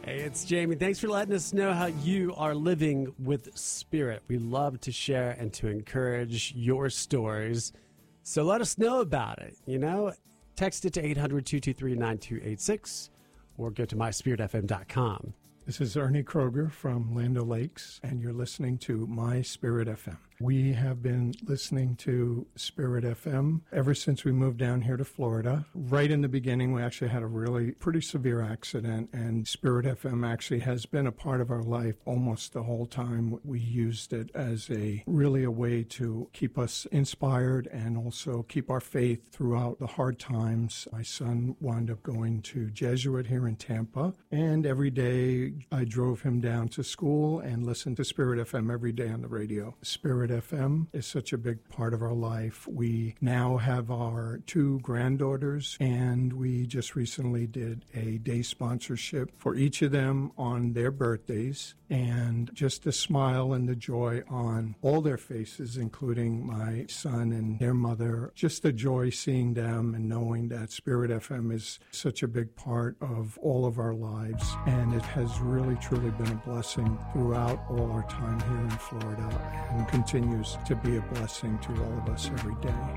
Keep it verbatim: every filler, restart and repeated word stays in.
Hey, it's Jamie. Thanks for letting us know how you are living with Spirit. We love to share and to encourage your stories. So let us know about it. You know, text it to eight hundred, two two three, nine two eight six or go to my spirit f m dot com. This is Ernie Kroger from Land O'Lakes, and you're listening to My Spirit F M. We have been listening to Spirit F M ever since we moved down here to Florida. Right in the beginning, we actually had a really pretty severe accident, and Spirit F M actually has been a part of our life almost the whole time. We used it as a really a way to keep us inspired and also keep our faith throughout the hard times. My son wound up going to Jesuit here in Tampa, and every day I drove him down to school and listened to Spirit F M every day on the radio. Spirit F M is such a big part of our life. We now have our two granddaughters, and we just recently did a day sponsorship for each of them on their birthdays. And just the smile and the joy on all their faces, including my son and their mother, just the joy seeing them and knowing that Spirit F M is such a big part of all of our lives. And it has really, truly been a blessing throughout all our time here in Florida and continues to be a blessing to all of us every day.